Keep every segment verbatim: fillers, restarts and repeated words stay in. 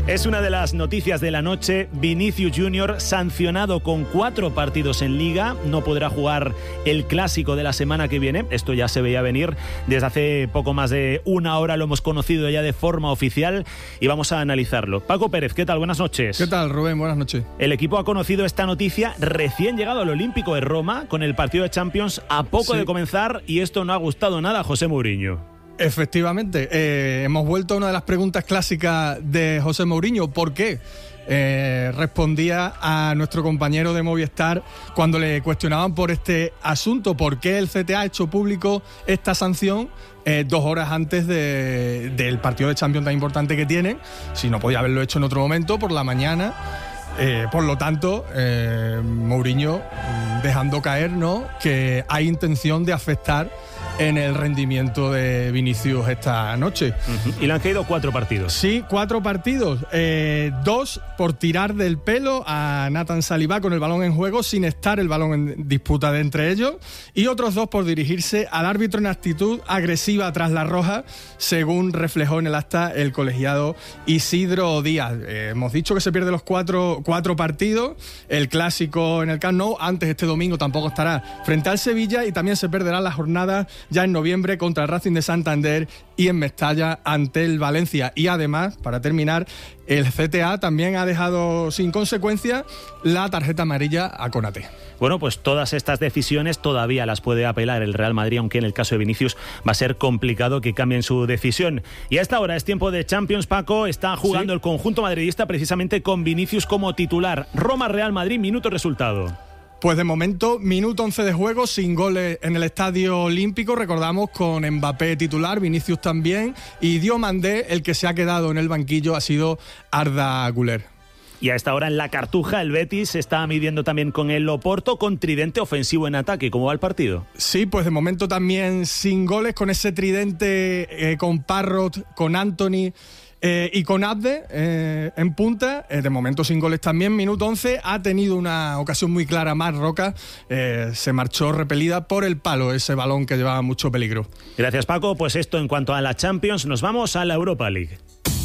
Es una de las noticias de la noche. Vinicius Junior sancionado con cuatro partidos en Liga. No podrá jugar el clásico de la semana que viene. Esto ya se veía venir desde hace poco más de una hora. Lo hemos conocido ya de forma oficial y vamos a analizarlo. Paco Pérez, ¿qué tal? Buenas noches. ¿Qué tal, Rubén? Buenas noches. El equipo ha conocido esta noticia recién llegado al Olímpico de Roma con el partido de Champions a poco sí. de comenzar, y esto no ha gustado nada a José Mourinho. Efectivamente, eh, hemos vuelto a una de las preguntas clásicas de José Mourinho. ¿Por qué? Eh, respondía a nuestro compañero de Movistar cuando le cuestionaban por este asunto. ¿Por qué el C T A ha hecho público esta sanción eh, dos horas antes de, del partido de Champions tan importante que tienen? Si no podía haberlo hecho en otro momento, por la mañana. Eh, por lo tanto, eh, Mourinho dejando caer, ¿no?, que hay intención de afectar en el rendimiento de Vinicius esta noche. Uh-huh. Y le han caído cuatro partidos. Sí, cuatro partidos. Eh, dos por tirar del pelo a Nathan Saliba con el balón en juego, sin estar el balón en disputa de entre ellos. Y otros dos por dirigirse al árbitro en actitud agresiva tras la roja, según reflejó en el acta el colegiado Isidro Díaz. Eh, hemos dicho que se pierde los cuatro, cuatro partidos. El clásico en el Camp Nou, antes este domingo tampoco estará frente al Sevilla, y también se perderá la jornada ya en noviembre contra el Racing de Santander y en Mestalla ante el Valencia. Y además, para terminar, el C T A también ha dejado sin consecuencia la tarjeta amarilla a Konaté. Bueno, pues todas estas decisiones todavía las puede apelar el Real Madrid, aunque en el caso de Vinicius va a ser complicado que cambien su decisión. Y a esta hora es tiempo de Champions, Paco. Está jugando ¿Sí? el conjunto madridista precisamente con Vinicius como titular. Roma-Real Madrid, minuto resultado. Pues de momento, minuto once de juego, sin goles en el Estadio Olímpico. Recordamos, con Mbappé titular, Vinicius también, y Diomandé, el que se ha quedado en el banquillo, ha sido Arda Güler. Y a esta hora en la Cartuja el Betis se está midiendo también con el Oporto, con tridente ofensivo en ataque. ¿Cómo va el partido? Sí, pues de momento también sin goles, con ese tridente eh, con Parrot, con Anthony Eh, y con Abde eh, en punta, eh, de momento sin goles también. Minuto once, ha tenido una ocasión muy clara Marc Roca, eh, se marchó repelida por el palo, ese balón que llevaba mucho peligro. Gracias, Paco. Pues esto en cuanto a la Champions. Nos vamos a la Europa League.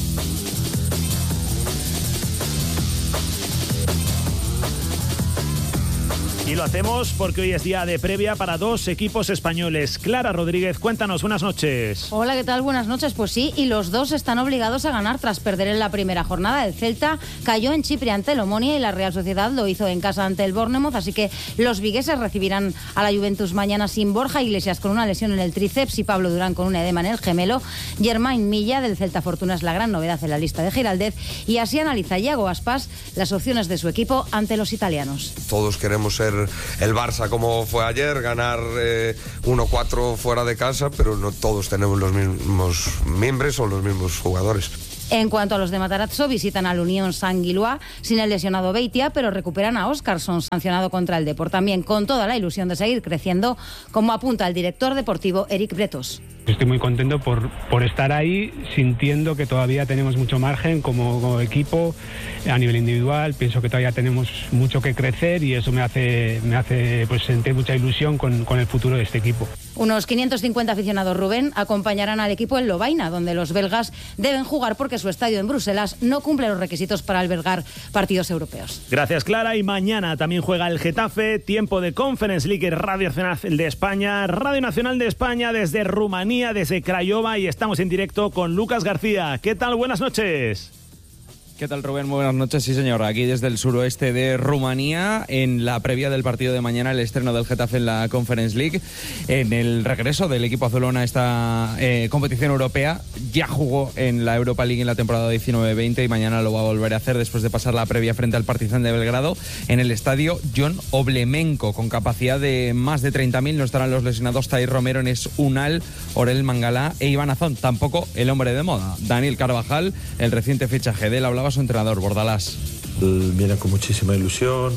Y lo hacemos porque hoy es día de previa para dos equipos españoles. Clara Rodríguez, cuéntanos, buenas noches. Hola, ¿qué tal? Buenas noches. Pues sí, y los dos están obligados a ganar tras perder en la primera jornada. El Celta cayó en Chipre ante el Omonia y la Real Sociedad lo hizo en casa ante el Bournemouth, así que los vigueses recibirán a la Juventus mañana sin Borja Iglesias con una lesión en el tríceps y Pablo Durán con un edema en el gemelo. Germain Milla del Celta Fortuna es la gran novedad en la lista de Giraldez, y así analiza Iago Aspas las opciones de su equipo ante los italianos. Todos queremos ser el Barça como fue ayer, ganar eh, uno cuatro fuera de casa, pero no todos tenemos los mismos miembros o los mismos jugadores. En cuanto a los de Matarazzo, visitan al Unión Saint-Gilloise sin el lesionado Beitia, pero recuperan a Óscarson, sancionado contra el Depor, también con toda la ilusión de seguir creciendo, como apunta el director deportivo Eric Bretos. Estoy muy contento por, por estar ahí, sintiendo que todavía tenemos mucho margen como, como equipo a nivel individual. Pienso que todavía tenemos mucho que crecer y eso me hace, me hace pues, sentir mucha ilusión con, con el futuro de este equipo. Unos quinientos cincuenta aficionados, Rubén, acompañarán al equipo en Lovaina, donde los belgas deben jugar porque su estadio en Bruselas no cumple los requisitos para albergar partidos europeos. Gracias, Clara. Y mañana también juega el Getafe, tiempo de Conference League, Radio Nacional de España, Radio Nacional de España desde Rumanía, desde Craiova, y estamos en directo con Lucas García. ¿Qué tal? Buenas noches. ¿Qué tal, Rubén? Muy buenas noches. Sí, señor. Aquí desde el suroeste de Rumanía, en la previa del partido de mañana, el estreno del Getafe en la Conference League, en el regreso del equipo azulón a esta eh, competición europea. Ya jugó en la Europa League en la temporada diecinueve veinte y mañana lo va a volver a hacer después de pasar la previa frente al Partizan de Belgrado en el estadio John Oblemenko, con capacidad de más de treinta mil. No estarán los lesionados Tahir Romero, Enes Unal, Orel Mangala e Iván Azón. Tampoco el hombre de moda, Daniel Carvajal, el reciente fichaje de él. Hablaba su entrenador, Bordalás. Viene con muchísima ilusión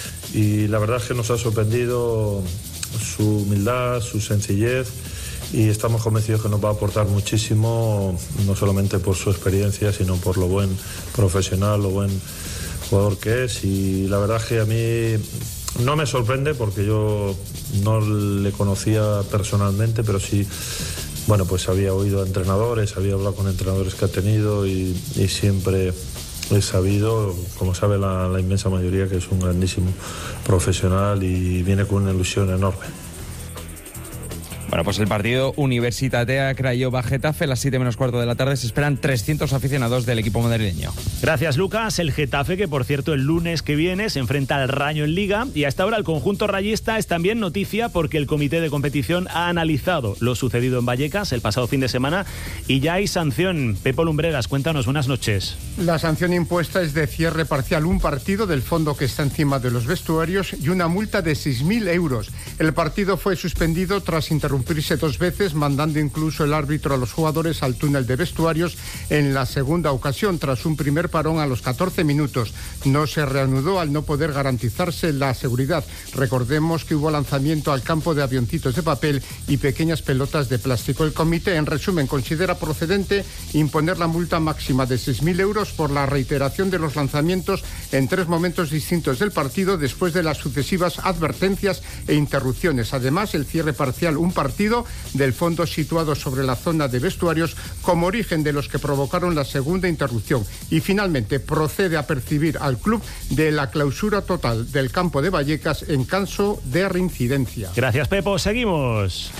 y la verdad es que nos ha sorprendido su humildad, su sencillez, y estamos convencidos que nos va a aportar muchísimo, no solamente por su experiencia, sino por lo buen profesional, lo buen jugador que es. Y la verdad es que a mí no me sorprende porque yo no le conocía personalmente, pero sí, bueno, pues había oído a entrenadores, había hablado con entrenadores que ha tenido y, y siempre es sabido, como sabe la, la inmensa mayoría, que es un grandísimo profesional y viene con una ilusión enorme. Bueno, pues el partido Universitatea Craiova-Getafe a las siete menos cuarto de la tarde. Se esperan trescientos aficionados del equipo madrileño. Gracias, Lucas. El Getafe, que por cierto el lunes que viene se enfrenta al Rayo en Liga, y hasta ahora el conjunto rayista es también noticia porque el comité de competición ha analizado lo sucedido en Vallecas el pasado fin de semana y ya hay sanción. Pepo Lumbreras, cuéntanos, buenas noches. La sanción impuesta es de cierre parcial, un partido del fondo que está encima de los vestuarios y una multa de seis mil euros. El partido fue suspendido tras interrumpirse dos veces, mandando incluso el árbitro a los jugadores al túnel de vestuarios en la segunda ocasión, tras un primer parón a los catorce minutos. No se reanudó al no poder garantizarse la seguridad. Recordemos que hubo lanzamiento al campo de avioncitos de papel y pequeñas pelotas de plástico. El comité, en resumen, considera procedente imponer la multa máxima de seis mil euros por la reiteración de los lanzamientos en tres momentos distintos del partido después de las sucesivas advertencias e interrupciones. Además, el cierre parcial, un partido del fondo situado sobre la zona de vestuarios como origen de los que provocaron la segunda interrupción. Y finalmente procede a percibir al club de la clausura total del campo de Vallecas en caso de reincidencia. Gracias, Pepo. Seguimos.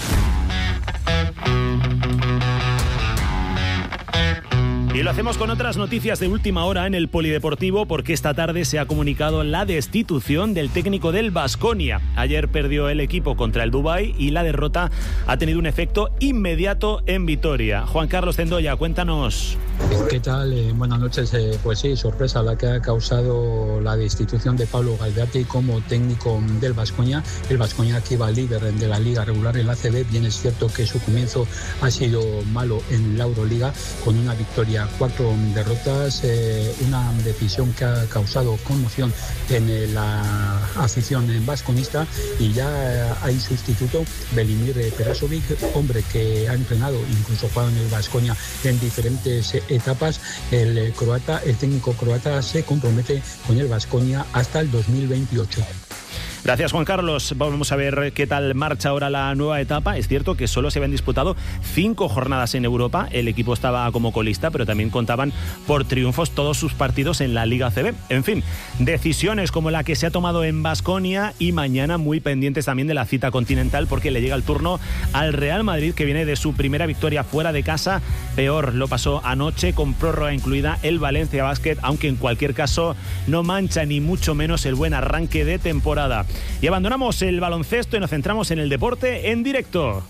Y lo hacemos con otras noticias de última hora en el Polideportivo, porque esta tarde se ha comunicado la destitución del técnico del Baskonia. Ayer perdió el equipo contra el Dubái y la derrota ha tenido un efecto inmediato en Vitoria. Juan Carlos Zendoya, cuéntanos. ¿Qué tal? Eh, buenas noches. Eh, pues sí, sorpresa la que ha causado la destitución de Pablo Galdarte como técnico del Baskonia. El Baskonia, que iba líder de la liga regular en la A C B, bien es cierto que su comienzo ha sido malo en la Euroliga, con una victoria, cuatro derrotas, eh, una decisión que ha causado conmoción en eh, la afición vasconista, y ya eh, hay sustituto, Velimir Perasovic, hombre que ha entrenado, incluso jugado en el Baskonia en diferentes eh, etapas. El eh, croata, el técnico croata se compromete con el Baskonia hasta el dos mil veintiocho. Gracias, Juan Carlos. Vamos a ver qué tal marcha ahora la nueva etapa. Es cierto que solo se habían disputado cinco jornadas en Europa. El equipo estaba como colista, pero también contaban por triunfos todos sus partidos en la Liga A C B. En fin, decisiones como la que se ha tomado en Baskonia, y mañana muy pendientes también de la cita continental, porque le llega el turno al Real Madrid, que viene de su primera victoria fuera de casa. Peor lo pasó anoche, con prórroga incluida, el Valencia Basket, aunque en cualquier caso no mancha ni mucho menos el buen arranque de temporada. Y abandonamos el baloncesto y nos centramos en el deporte en directo.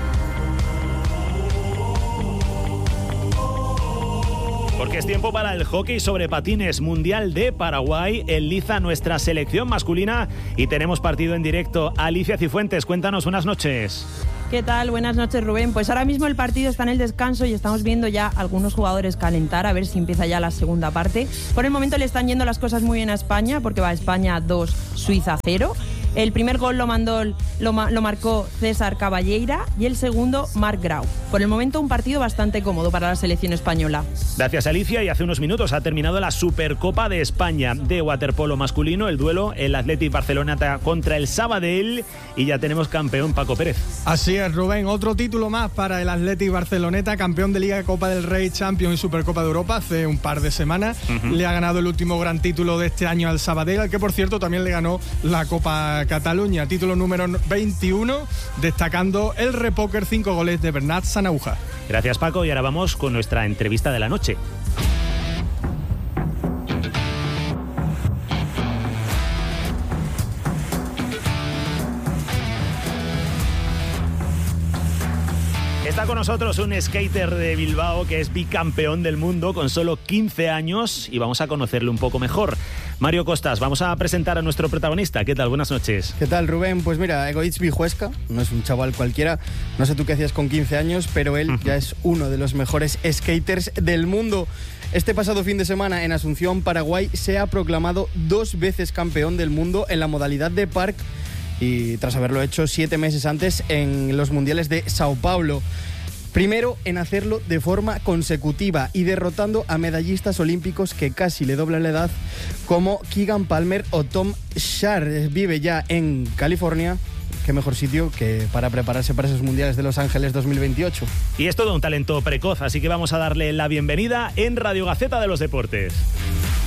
Porque es tiempo para el hockey sobre patines mundial de Paraguay. En liza nuestra selección masculina y tenemos partido en directo. Alicia Cifuentes, cuéntanos, buenas noches. ¿Qué tal? Buenas noches, Rubén. Pues ahora mismo el partido está en el descanso y estamos viendo ya algunos jugadores calentar, a ver si empieza ya la segunda parte. Por el momento le están yendo las cosas muy bien a España, porque va España dos, Suiza cero. El primer gol lo mandó, lo, lo marcó César Caballeira y el segundo Marc Grau. Por el momento un partido bastante cómodo para la selección española. Gracias, Alicia. Y hace unos minutos ha terminado la Supercopa de España de waterpolo masculino, el duelo, el Athletic Barcelona contra el Sabadell, y ya tenemos campeón, Paco Pérez. Así es, Rubén. Otro título más para el Athletic Barceloneta, campeón de Liga, Copa del Rey, Champions y Supercopa de Europa hace un par de semanas. Uh-huh. Le ha ganado el último gran título de este año al Sabadell, al que por cierto también le ganó la Copa Cataluña, título número veintiuno, destacando el repóquer, cinco goles de Bernat Sanauja. Gracias, Paco, y ahora vamos con nuestra entrevista de la noche. Está con nosotros un skater de Bilbao que es bicampeón del mundo con solo quince años, y vamos a conocerle un poco mejor. Mario Costas, vamos a presentar a nuestro protagonista. ¿Qué tal? Buenas noches. ¿Qué tal, Rubén? Pues mira, Egoitz Vijuesca no es un chaval cualquiera. No sé tú qué hacías con quince años, pero él ya es uno de los mejores skaters del mundo. Este pasado fin de semana en Asunción, Paraguay, se ha proclamado dos veces campeón del mundo en la modalidad de park, y tras haberlo hecho siete meses antes en los mundiales de Sao Paulo. Primero en hacerlo de forma consecutiva y derrotando a medallistas olímpicos que casi le doblan la edad, como Keegan Palmer o Tom Sharp. Vive ya en California. Qué mejor sitio que para prepararse para esos mundiales de Los Ángeles dos mil veintiocho. Y es todo un talento precoz, así que vamos a darle la bienvenida en Radio Gaceta de los Deportes.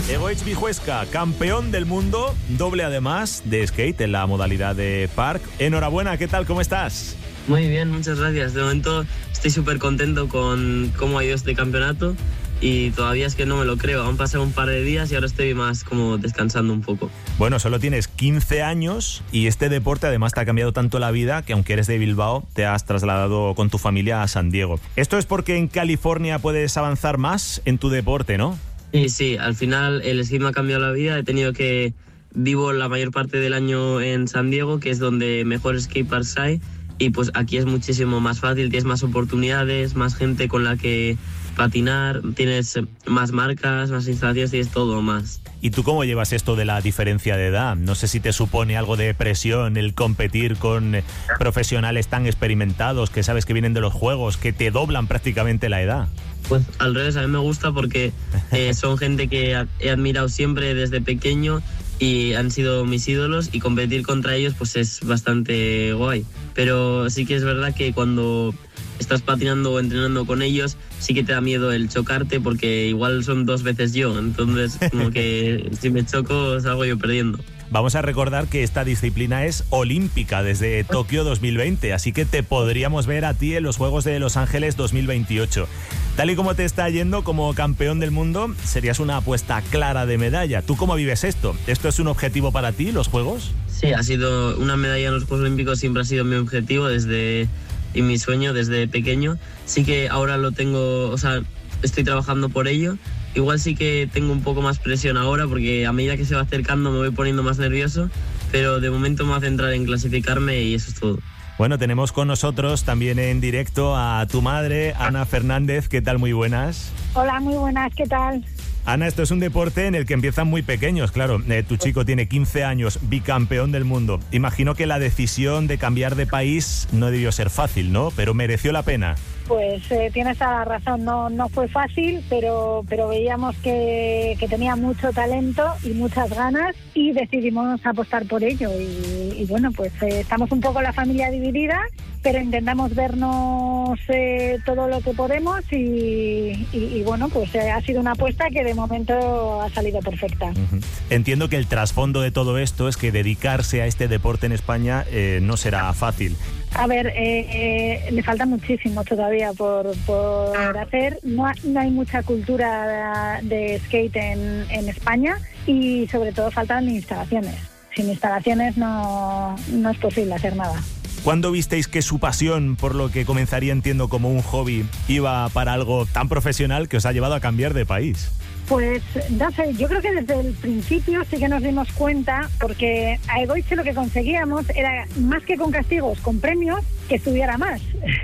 Egoitz Vijuesca, campeón del mundo, doble además de skate en la modalidad de park. Enhorabuena, ¿qué tal? ¿Cómo estás? Muy bien, muchas gracias. De momento estoy súper contento con cómo ha ido este campeonato y todavía es que no me lo creo. Han pasado un par de días y ahora estoy más como descansando un poco. Bueno, solo tienes quince años y este deporte además te ha cambiado tanto la vida que aunque eres de Bilbao te has trasladado con tu familia a San Diego. Esto es porque en California puedes avanzar más en tu deporte, ¿no? Sí, sí, al final el skate me ha cambiado la vida. He tenido que... Vivo la mayor parte del año en San Diego, que es donde mejores skateparks hay, y pues aquí es muchísimo más fácil, tienes más oportunidades, más gente con la que patinar, tienes más marcas, más instalaciones, tienes todo más. ¿Y tú cómo llevas esto de la diferencia de edad? No sé si te supone algo de presión el competir con profesionales tan experimentados que sabes que vienen de los juegos, que te doblan prácticamente la edad. Pues al revés, a mí me gusta porque eh, son gente que he admirado siempre desde pequeño y han sido mis ídolos, y competir contra ellos pues es bastante guay. Pero sí que es verdad que cuando estás patinando o entrenando con ellos sí que te da miedo el chocarte, porque igual son dos veces yo, entonces como que si me choco salgo yo perdiendo. Vamos a recordar que esta disciplina es olímpica desde Tokio dos mil veinte, así que te podríamos ver a ti en los Juegos de Los Ángeles dos mil veintiocho. Tal y como te está yendo como campeón del mundo, serías una apuesta clara de medalla. ¿Tú cómo vives esto? ¿Esto es un objetivo para ti, los Juegos? Sí, ha sido una medalla en los Juegos Olímpicos, siempre ha sido mi objetivo desde y mi sueño desde pequeño. Sí que ahora lo tengo, o sea, estoy trabajando por ello. Igual sí que tengo un poco más presión ahora porque a medida que se va acercando me voy poniendo más nervioso, pero de momento me voy a centrar en clasificarme y eso es todo. Bueno, tenemos con nosotros también en directo a tu madre, Ana Fernández. ¿Qué tal? Muy buenas. Hola, muy buenas, ¿qué tal? Ana, esto es un deporte en el que empiezan muy pequeños, claro. Eh, tu chico tiene quince años, bicampeón del mundo. Imagino que la decisión de cambiar de país no debió ser fácil, ¿no? Pero mereció la pena. Pues eh, tienes toda la razón, no, no fue fácil, pero, pero veíamos que, que tenía mucho talento y muchas ganas y decidimos apostar por ello. Y, y bueno, pues eh, estamos un poco la familia dividida, pero intentamos vernos eh, todo lo que podemos y, y, y bueno, pues eh, ha sido una apuesta que de momento ha salido perfecta. Uh-huh. Entiendo que el trasfondo de todo esto es que dedicarse a este deporte en España eh, no será fácil. A ver, eh, eh, le falta muchísimo todavía por, por hacer. No, no hay mucha cultura de, de skate en, en España y sobre todo faltan instalaciones. Sin instalaciones no, no es posible hacer nada. ¿Cuándo visteis que su pasión por lo que comenzaría, entiendo, como un hobby, iba para algo tan profesional que os ha llevado a cambiar de país? Pues no sé, yo creo que desde el principio sí que nos dimos cuenta, porque a Egoitz lo que conseguíamos era, más que con castigos, con premios, que estudiara más.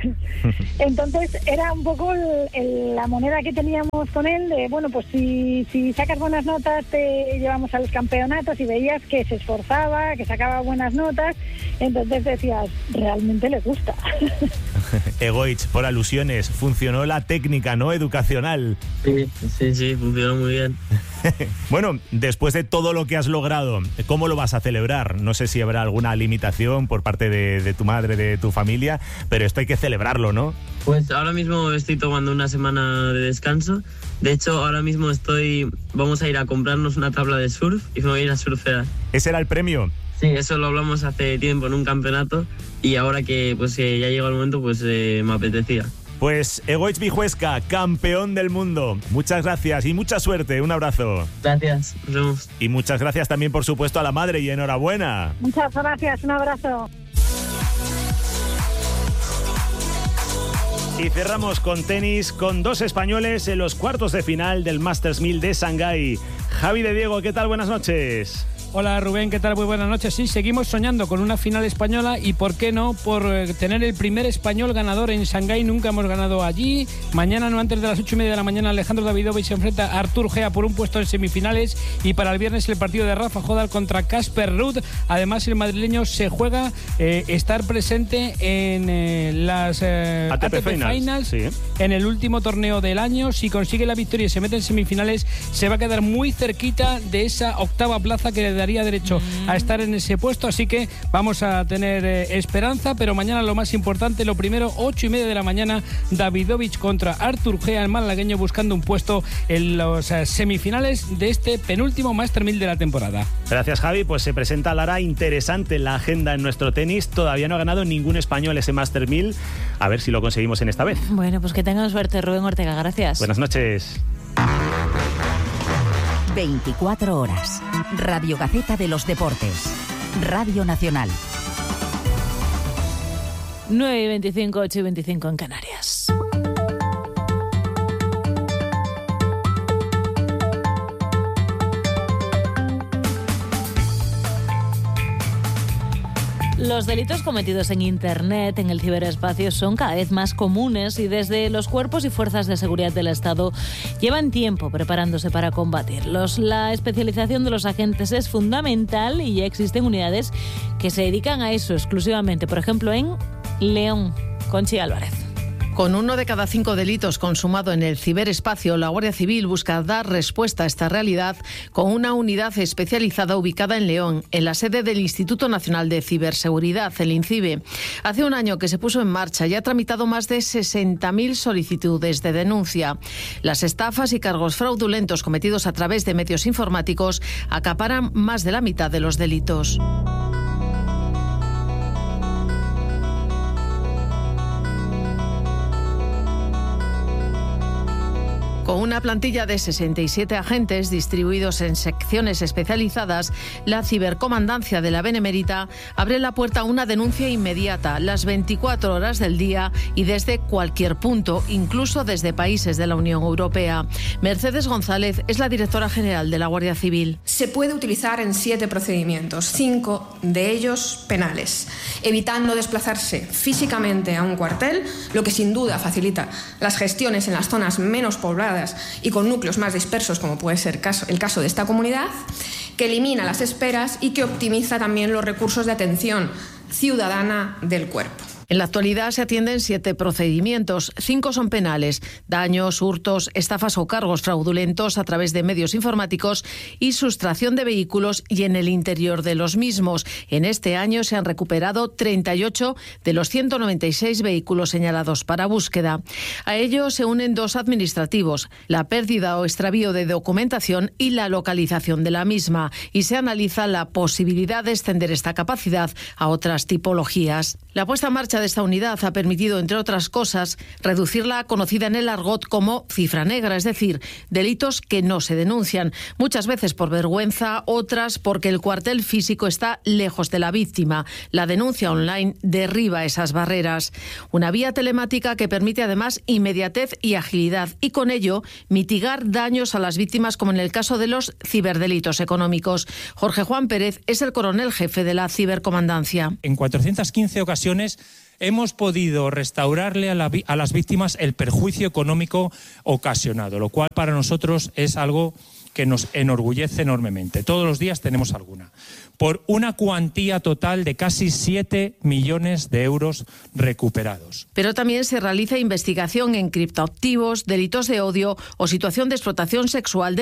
Entonces era un poco el, el, la moneda que teníamos con él de, bueno, pues si, si sacas buenas notas te llevamos a los campeonatos, y veías que se esforzaba, que sacaba buenas notas, entonces decías, realmente le gusta. Egoitz, por alusiones, funcionó la técnica, ¿no?, educacional. Sí, sí, sí, funcionó muy bien. Bueno, después de todo lo que has logrado, ¿cómo lo vas a celebrar? No sé si habrá alguna limitación por parte de, de tu madre, de tu familia, pero esto hay que celebrarlo, ¿no? Pues ahora mismo estoy tomando una semana de descanso. De hecho, ahora mismo estoy, vamos a ir a comprarnos una tabla de surf y me voy a ir a surfear. ¿Ese era el premio? Sí, eso lo hablamos hace tiempo en un campeonato y ahora que pues eh, ya llegó el momento, pues eh, me apetecía. Pues Egoitz Vijuesca, campeón del mundo. Muchas gracias y mucha suerte. Un abrazo. Gracias. Nos vemos. Y muchas gracias también, por supuesto, a la madre y enhorabuena. Muchas gracias. Un abrazo. Y cerramos con tenis, con dos españoles en los cuartos de final del Masters mil de Shanghái. Javi de Diego, ¿qué tal? Buenas noches. Hola Rubén, ¿qué tal? Muy buenas noches. Sí, seguimos soñando con una final española y por qué no, por tener el primer español ganador en Shanghái. Nunca hemos ganado allí. Mañana, no antes de las ocho y media de la mañana, Alejandro Davidovich se enfrenta a Artur Gea por un puesto en semifinales, y para el viernes el partido de Rafa Jodal contra Casper Ruud. Además, el madrileño se juega eh, estar presente en eh, las eh, A T P, A T P Finals, Finals sí. en el último torneo del año. Si consigue la victoria y se mete en semifinales, se va a quedar muy cerquita de esa octava plaza que le daría derecho a estar en ese puesto, así que vamos a tener eh, esperanza, pero mañana lo más importante, lo primero, ocho y media de la mañana, Davidovich contra Artur Gea, el malagueño, buscando un puesto en los eh, semifinales de este penúltimo Master mil de la temporada. Gracias, Javi. Pues se presenta, Lara, interesante la agenda en nuestro tenis. Todavía no ha ganado ningún español ese Master mil. A ver si lo conseguimos en esta vez. Bueno, pues que tengan suerte, Rubén Ortega. Gracias. Buenas noches. veinticuatro horas. Radio Gaceta de los Deportes. Radio Nacional. nueve y veinticinco, ocho y veinticinco en Canarias. Los delitos cometidos en Internet, en el ciberespacio, son cada vez más comunes y desde los cuerpos y fuerzas de seguridad del Estado llevan tiempo preparándose para combatirlos. La especialización de los agentes es fundamental y ya existen unidades que se dedican a eso exclusivamente. Por ejemplo, en León. Conchi Álvarez. Con uno de cada cinco delitos consumado en el ciberespacio, la Guardia Civil busca dar respuesta a esta realidad con una unidad especializada ubicada en León, en la sede del Instituto Nacional de Ciberseguridad, el INCIBE. Hace un año que se puso en marcha y ha tramitado más de sesenta mil solicitudes de denuncia. Las estafas y cargos fraudulentos cometidos a través de medios informáticos acaparan más de la mitad de los delitos. Con una plantilla de sesenta y siete agentes distribuidos en secciones especializadas, la cibercomandancia de la Benemérita abre la puerta a una denuncia inmediata, las veinticuatro horas del día y desde cualquier punto, incluso desde países de la Unión Europea. Mercedes González es la directora general de la Guardia Civil. Se puede utilizar en siete procedimientos, cinco de ellos penales, evitando desplazarse físicamente a un cuartel, lo que sin duda facilita las gestiones en las zonas menos pobladas y con núcleos más dispersos, como puede ser el caso de esta comunidad, que elimina las esperas y que optimiza también los recursos de atención ciudadana del cuerpo. En la actualidad se atienden siete procedimientos, cinco son penales, daños, hurtos, estafas o cargos fraudulentos a través de medios informáticos y sustracción de vehículos y en el interior de los mismos. En este año se han recuperado treinta y ocho de los ciento noventa y seis vehículos señalados para búsqueda. A ello se unen dos administrativos, la pérdida o extravío de documentación y la localización de la misma, y se analiza la posibilidad de extender esta capacidad a otras tipologías. La puesta en marcha de esta unidad ha permitido, entre otras cosas, reducir la conocida en el argot como cifra negra, es decir, delitos que no se denuncian, muchas veces por vergüenza, otras porque el cuartel físico está lejos de la víctima. La denuncia online derriba esas barreras. Una vía telemática que permite además inmediatez y agilidad y con ello mitigar daños a las víctimas, como en el caso de los ciberdelitos económicos. Jorge Juan Pérez es el coronel jefe de la cibercomandancia. En cuatrocientas quince ocasiones hemos podido restaurarle a, la, a las víctimas el perjuicio económico ocasionado, lo cual para nosotros es algo que nos enorgullece enormemente. Todos los días tenemos alguna. Por una cuantía total de casi siete millones de euros recuperados. Pero también se realiza investigación en criptoactivos, delitos de odio o situación de explotación sexual de